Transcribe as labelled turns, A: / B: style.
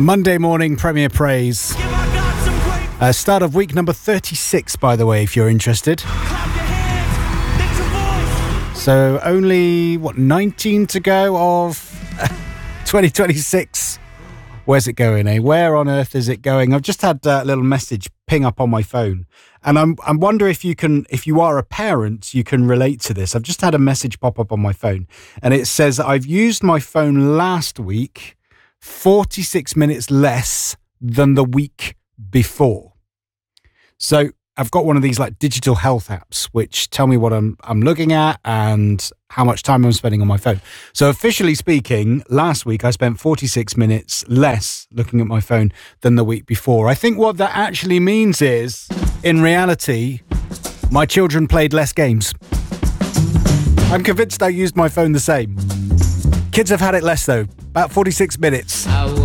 A: Monday morning Premier Praise. Start of week number 36, by the way, if you're interested. So only, 19 to go of 2026. Where's it going, eh? Where on earth is it going? I've just had a little message ping up on my phone. And I'm wondering if you are a parent, you can relate to this. I've just had a message pop up on my phone. And it says that I've used my phone last week 46 minutes less than the week before. So I've got one of these like digital health apps, which tell me what I'm looking at and how much time I'm spending on my phone. So officially speaking, last week I spent 46 minutes less looking at my phone than the week before. I think what that actually means is, in reality, my children played less games. I'm convinced I used my phone the same. Kids have had it less though, about 46 minutes.